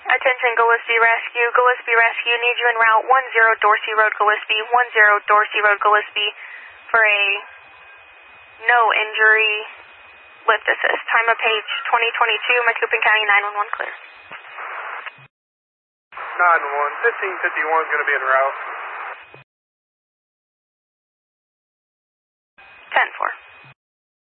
Attention Gillespie Rescue. Gillespie Rescue needs you en route 10 Dorsey Road, Gillespie. 10 Dorsey Road, Gillespie for a no injury lift assist. Time of page 2022, Macoupin County 911 clear. 911, 1551 is going to be en route. 10-4.